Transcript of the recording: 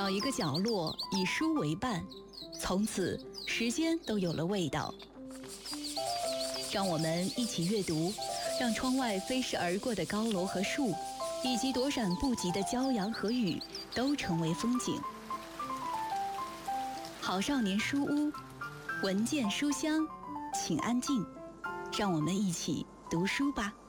找一个角落，以书为伴，从此时间都有了味道。让我们一起阅读，让窗外飞逝而过的高楼和树，以及躲闪不及的骄阳和雨，都成为风景。好少年书屋，文件书香，请安静，让我们一起读书吧。